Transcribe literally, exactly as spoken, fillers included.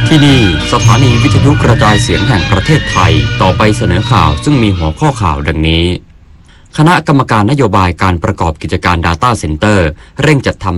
ที่นี่สถานีวิทยุกระจายเสียงแห่งประเทศไทยต่อไปเสนอข่าวซึ่งมีหัวข้อข่าวดังนี้คณะกรรมการนโยบายการประกอบกิจการ Data Center เร่งจัดทำ